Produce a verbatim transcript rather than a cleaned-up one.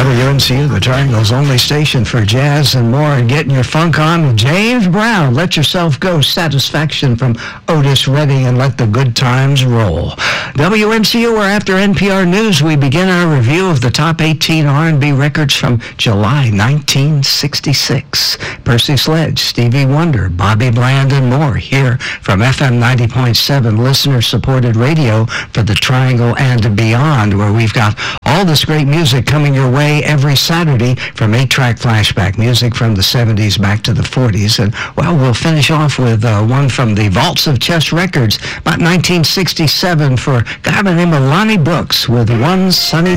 W M C U, the Triangle's only station for jazz and more, and getting your funk on with James Brown. Let Yourself Go, Satisfaction from Otis Redding, and let the good times roll. W M C U, or after N P R News, we begin our review of the top eighteen R and B records from July nineteen sixty-six. Percy Sledge, Stevie Wonder, Bobby Bland, and more here from F M ninety point seven, listener-supported radio for the Triangle and beyond, where we've got all this great music coming your way every Saturday from eight-track flashback music from the seventies back to the forties. And, well, we'll finish off with uh, one from the Vaults of Chess Records, about nineteen sixty-seven, for a guy by the name of Lonnie Brooks with One Sunny